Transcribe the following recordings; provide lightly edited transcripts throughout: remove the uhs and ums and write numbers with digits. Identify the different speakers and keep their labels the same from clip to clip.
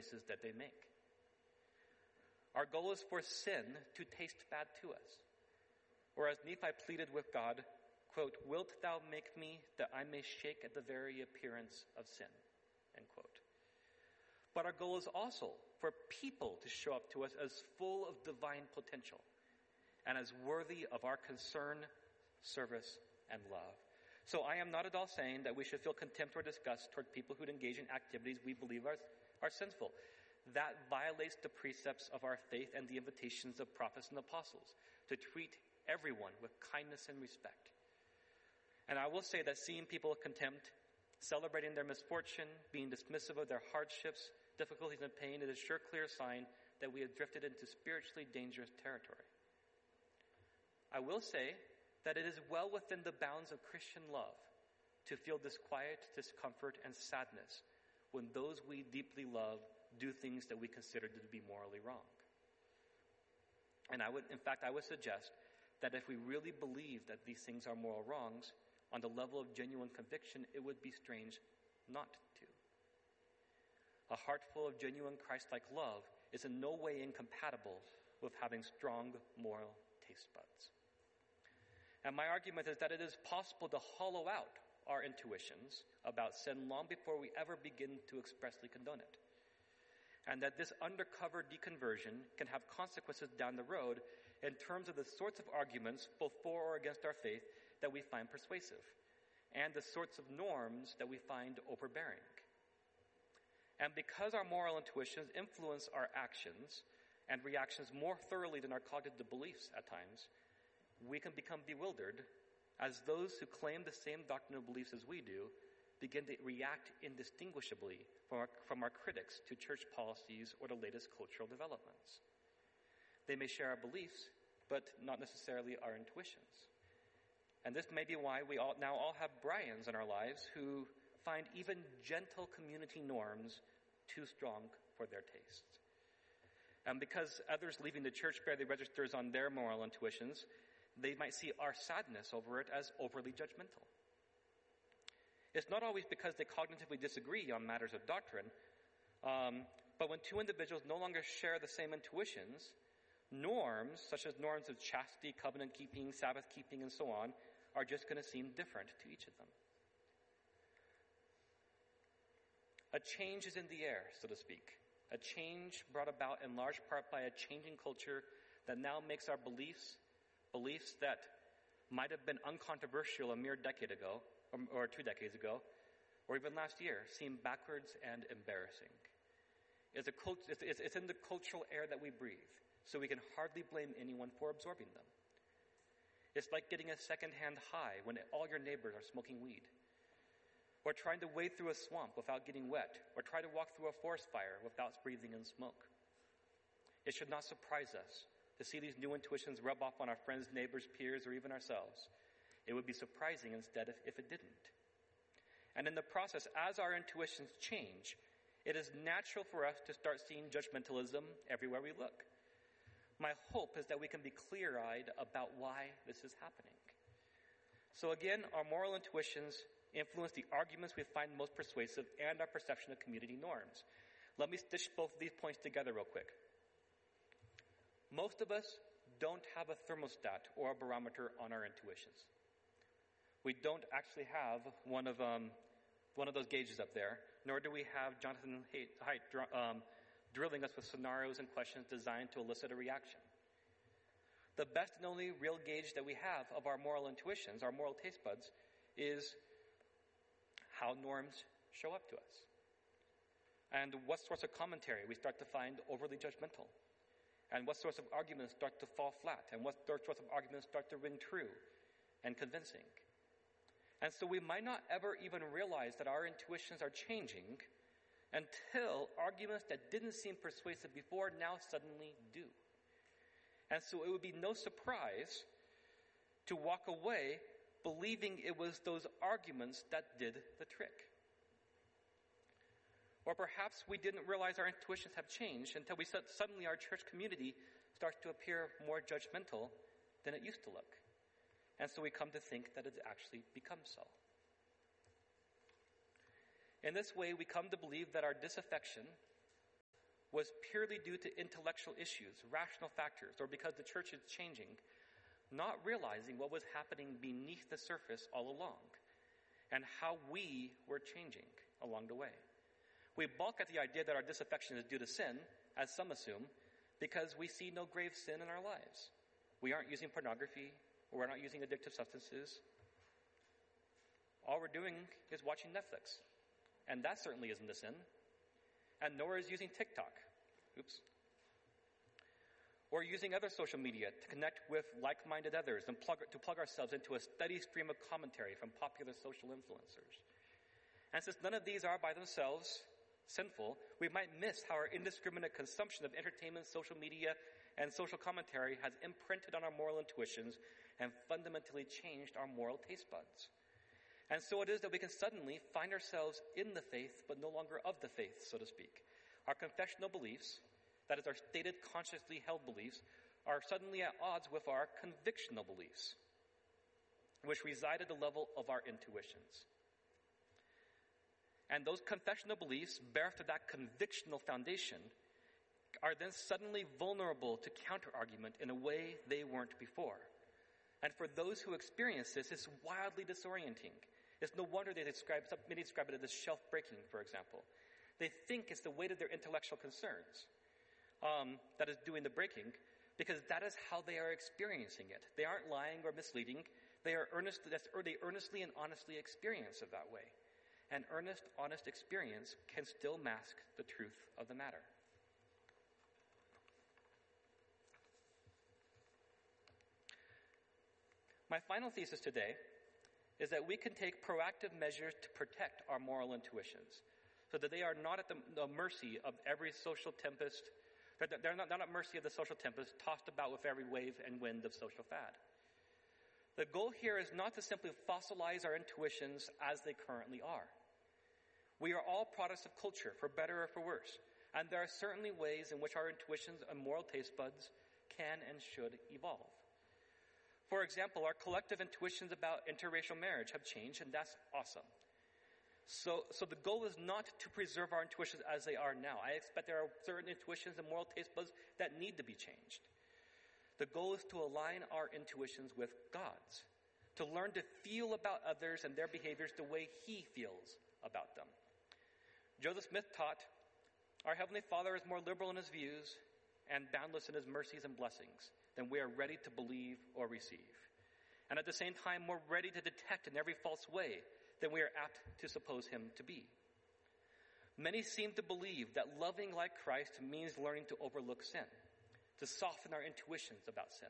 Speaker 1: choices that they make. Our goal is for sin to taste bad to us. Or as Nephi pleaded with God, quote, "Wilt thou make me that I may shake at the very appearance of sin?" End quote. But our goal is also for people to show up to us as full of divine potential and as worthy of our concern, service, and love. So I am not at all saying that we should feel contempt or disgust toward people who engage in activities we believe are sinful. That violates the precepts of our faith and the invitations of prophets and apostles to treat everyone with kindness and respect. And I will say that seeing people with contempt, celebrating their misfortune, being dismissive of their hardships, difficulties, and pain, is a sure clear sign that we have drifted into spiritually dangerous territory. I will say that it is well within the bounds of Christian love to feel disquiet, discomfort, and sadness when those we deeply love do things that we consider to be morally wrong. And I would suggest that if we really believe that these things are moral wrongs, on the level of genuine conviction, it would be strange not to. A heart full of genuine Christ-like love is in no way incompatible with having strong moral taste buds. And my argument is that it is possible to hollow out our intuitions about sin long before we ever begin to expressly condone it. And that this undercover deconversion can have consequences down the road in terms of the sorts of arguments, both for or against our faith, that we find persuasive, and the sorts of norms that we find overbearing. And because our moral intuitions influence our actions and reactions more thoroughly than our cognitive beliefs at times, we can become bewildered as those who claim the same doctrinal beliefs as we do begin to react indistinguishably from our critics to church policies or the latest cultural developments. They may share our beliefs, but not necessarily our intuitions. And this may be why we all have Brians in our lives who find even gentle community norms too strong for their tastes. And because others leaving the church barely registers on their moral intuitions, they might see our sadness over it as overly judgmental. It's not always because they cognitively disagree on matters of doctrine, but when two individuals no longer share the same intuitions, norms, such as norms of chastity, covenant keeping, Sabbath keeping, and so on, are just going to seem different to each of them. A change is in the air, so to speak. A change brought about in large part by a changing culture that now makes our beliefs that might have been uncontroversial a mere decade ago, or 2 decades ago, or even last year, seem backwards and embarrassing. It's in the cultural air that we breathe, so we can hardly blame anyone for absorbing them. It's like getting a secondhand high when all your neighbors are smoking weed, or trying to wade through a swamp without getting wet, or try to walk through a forest fire without breathing in smoke. It should not surprise us to see these new intuitions rub off on our friends, neighbors, peers, or even ourselves. It would be surprising instead if it didn't. And in the process, as our intuitions change, it is natural for us to start seeing judgmentalism everywhere we look. My hope is that we can be clear-eyed about why this is happening. So again, our moral intuitions influence the arguments we find most persuasive and our perception of community norms. Let me stitch both of these points together real quick. Most of us don't have a thermostat or a barometer on our intuitions. We don't actually have one of those gauges up there, nor do we have Jonathan Haidt drilling us with scenarios and questions designed to elicit a reaction. The best and only real gauge that we have of our moral intuitions, our moral taste buds, is how norms show up to us. And what sorts of commentary we start to find overly judgmental. And what sorts of arguments start to fall flat. And what sorts of arguments start to ring true and convincing. And so we might not ever even realize that our intuitions are changing until arguments that didn't seem persuasive before now suddenly do. And so it would be no surprise to walk away believing it was those arguments that did the trick. Or perhaps we didn't realize our intuitions have changed until suddenly our church community starts to appear more judgmental than it used to look. And so we come to think that it's actually become so. In this way, we come to believe that our disaffection was purely due to intellectual issues, rational factors, or because the church is changing, not realizing what was happening beneath the surface all along and how we were changing along the way. We balk at the idea that our disaffection is due to sin, as some assume, because we see no grave sin in our lives. We aren't using pornography, or we're not using addictive substances. All we're doing is watching Netflix, and that certainly isn't a sin. And nor is using TikTok. Or using other social media to connect with like-minded others and to plug ourselves into a steady stream of commentary from popular social influencers. And since none of these are by themselves sinful, we might miss how our indiscriminate consumption of entertainment, social media, and social commentary has imprinted on our moral intuitions and fundamentally changed our moral taste buds. And so it is that we can suddenly find ourselves in the faith, but no longer of the faith, so to speak. Our confessional beliefs, that is our stated consciously held beliefs, are suddenly at odds with our convictional beliefs, which reside at the level of our intuitions. And those confessional beliefs, bare to that convictional foundation, are then suddenly vulnerable to counter-argument in a way they weren't before. And for those who experience this, it's wildly disorienting. It's no wonder many describe it as shelf-breaking, for example. They think it's the weight of their intellectual concerns that is doing the breaking, because that is how they are experiencing it. They aren't lying or misleading. They earnestly and honestly experience it that way. And earnest, honest experience can still mask the truth of the matter. My final thesis today is that we can take proactive measures to protect our moral intuitions so that they are not at the mercy of every social tempest, that they're not at mercy of the social tempest tossed about with every wave and wind of social fad. The goal here is not to simply fossilize our intuitions as they currently are. We are all products of culture, for better or for worse, and there are certainly ways in which our intuitions and moral taste buds can and should evolve. For example, our collective intuitions about interracial marriage have changed, and that's awesome. So the goal is not to preserve our intuitions as they are now. I expect there are certain intuitions and moral taste buds that need to be changed. The goal is to align our intuitions with God's, to learn to feel about others and their behaviors the way He feels about them. Joseph Smith taught, "Our Heavenly Father is more liberal in His views and boundless in His mercies and blessings than we are ready to believe or receive, and at the same time more ready to detect in every false way than we are apt to suppose Him to be." Many seem to believe that loving like Christ means learning to overlook sin, to soften our intuitions about sin.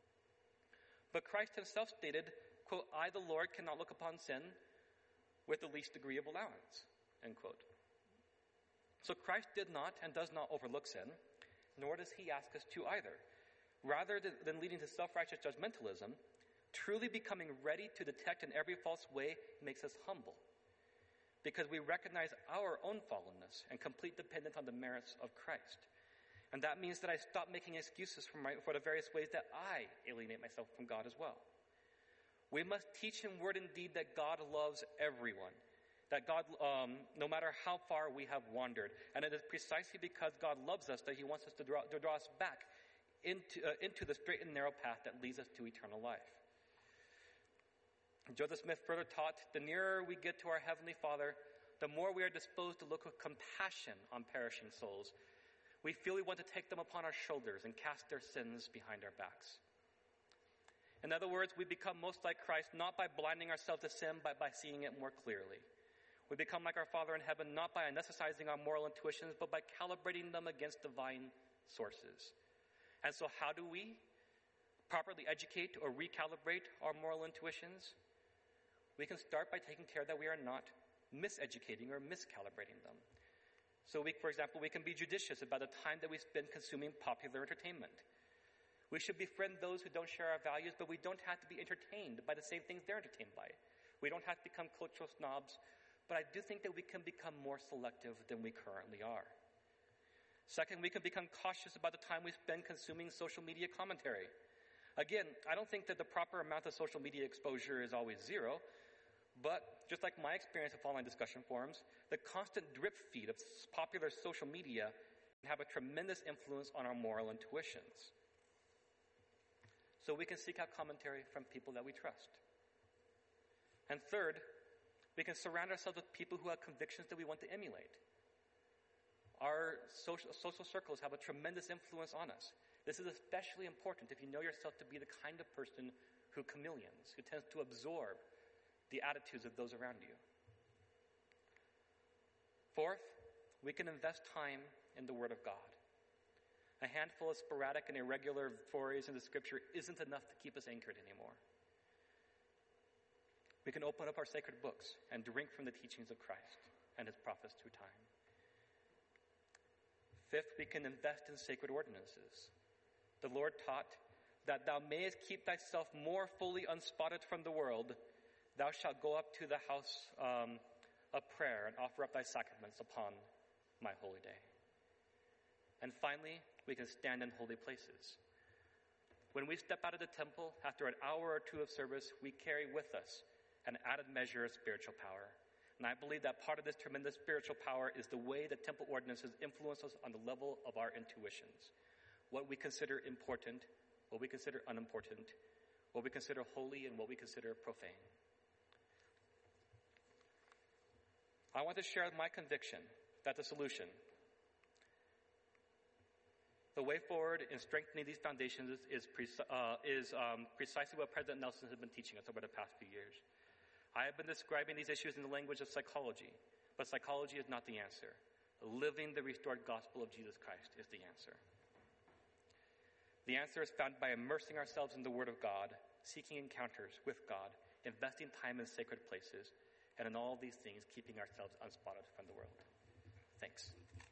Speaker 1: But Christ Himself stated, quote, "I, the Lord, cannot look upon sin with the least degree of allowance," end quote. So Christ did not and does not overlook sin, nor does He ask us to either. Rather than leading to self-righteous judgmentalism, truly becoming ready to detect in every false way makes us humble, because we recognize our own fallenness and complete dependence on the merits of Christ. And that means that I stop making excuses for the various ways that I alienate myself from God as well. We must teach in word and deed that God loves everyone, that God, no matter how far we have wandered, and it is precisely because God loves us that He wants us to draw us back into the straight and narrow path that leads us to eternal life. Joseph Smith further taught, the nearer we get to our Heavenly Father, the more we are disposed to look with compassion on perishing souls. We feel we want to take them upon our shoulders and cast their sins behind our backs. In other words, we become most like Christ not by blinding ourselves to sin, but by seeing it more clearly. We become like our Father in heaven not by anesthetizing our moral intuitions, but by calibrating them against divine sources. And so how do we properly educate or recalibrate our moral intuitions? We can start by taking care that we are not miseducating or miscalibrating them. So for example, we can be judicious about the time that we spend consuming popular entertainment. We should befriend those who don't share our values, but we don't have to be entertained by the same things they're entertained by. We don't have to become cultural snobs, but I do think that we can become more selective than we currently are. Second, we can become cautious about the time we spend consuming social media commentary. Again, I don't think that the proper amount of social media exposure is always zero, but just like my experience of online discussion forums, the constant drip feed of popular social media can have a tremendous influence on our moral intuitions. So we can seek out commentary from people that we trust. And third, we can surround ourselves with people who have convictions that we want to emulate. Our social circles have a tremendous influence on us. This is especially important if you know yourself to be the kind of person who chameleons, who tends to absorb the attitudes of those around you. Fourth, we can invest time in the Word of God. A handful of sporadic and irregular forays into Scripture isn't enough to keep us anchored anymore. We can open up our sacred books and drink from the teachings of Christ and His prophets through time. Fifth, we can invest in sacred ordinances. The Lord taught that thou mayest keep thyself more fully unspotted from the world, thou shalt go up to the house of prayer and offer up thy sacraments upon my holy day. And finally, we can stand in holy places. When we step out of the temple after an hour or two of service, we carry with us an added measure of spiritual power. And I believe that part of this tremendous spiritual power is the way the temple ordinances influence us on the level of our intuitions. What we consider important, what we consider unimportant, what we consider holy, and what we consider profane. I want to share my conviction that the solution, the way forward in strengthening these foundations is precisely what President Nelson has been teaching us over the past few years. I have been describing these issues in the language of psychology, but psychology is not the answer. Living the restored gospel of Jesus Christ is the answer. The answer is found by immersing ourselves in the Word of God, seeking encounters with God, investing time in sacred places, and in all these things, keeping ourselves unspotted from the world. Thanks.